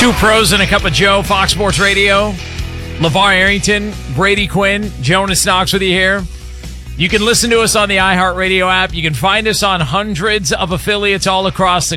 Two Pros and a Cup of Joe, Fox Sports Radio. LeVar Arrington, Brady Quinn, Jonas Knox with you here. You can listen to us on the iHeartRadio app. You can find us on hundreds of affiliates all across the